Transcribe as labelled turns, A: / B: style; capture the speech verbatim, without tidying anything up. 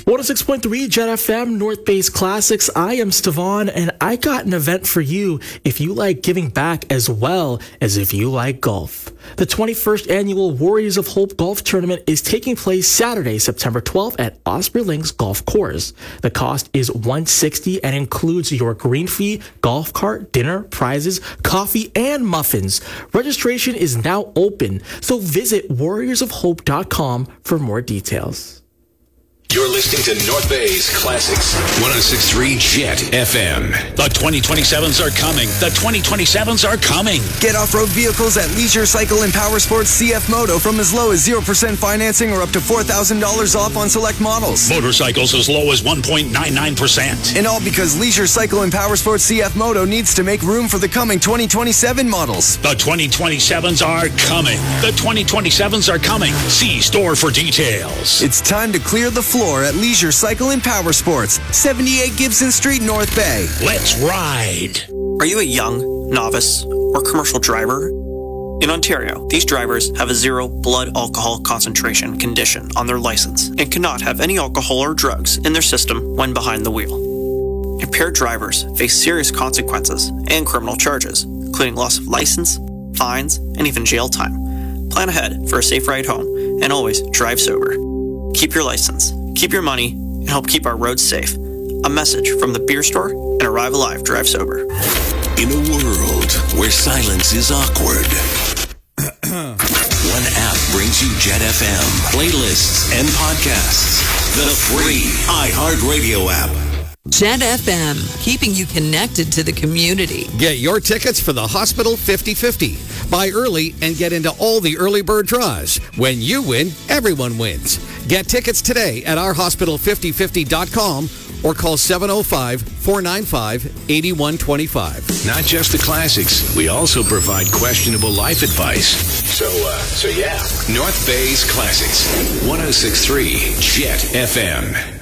A: one oh six point three Jet F M, North Base Classics. I am Stevan, and I got an event for you if you like giving back as well as if you like golf. The twenty-first annual Warriors of Hope Golf Tournament is taking place Saturday, September twelfth at Osprey Links Golf Course. The cost is one hundred sixty dollars and includes your green fee, golf cart, dinner, prizes, coffee, and muffins. Registration is now open, so visit warriors of hope dot com for more details.
B: You're listening to North Bay's Classics. one oh six point three Jet F M.
C: The twenty twenty-sevens are coming. The twenty twenty-sevens are coming.
D: Get off-road vehicles at Leisure Cycle and Power Sports C F Moto from as low as zero percent financing or up to four thousand dollars off on select models.
C: Motorcycles as low as one point nine nine percent.
D: And all because Leisure Cycle and Power Sports C F Moto needs to make room for the coming twenty twenty-seven models.
C: The twenty twenty-sevens are coming. The twenty twenty-sevens are coming. See store for details.
D: It's time to clear the floor at Leisure Cycle and Power Sports, seventy-eight Gibson Street, North Bay.
C: Let's ride.
E: Are you a young, novice, or commercial driver? In Ontario, these drivers have a zero blood alcohol concentration condition on their license and cannot have any alcohol or drugs in their system when behind the wheel. Impaired drivers face serious consequences and criminal charges, including loss of license, fines, and even jail time. Plan ahead for a safe ride home and always drive sober. Keep your license, keep your money, and help keep our roads safe. A message from the beer store and Arrive Alive Drive Sober.
B: In a world where silence is awkward, one app brings you Jet F M, playlists, and podcasts. The free iHeartRadio app.
F: Jet F M, keeping you connected to the community.
G: Get your tickets for the Hospital fifty fifty. Buy early and get into all the early bird draws. When you win, everyone wins. Get tickets today at our hospital fifty fifty dot com or call seven oh five, four nine five, eight one two five.
B: Not just the classics, we also provide questionable life advice. So, uh, so yeah, North Bay's Classics, one oh six point three Jet F M.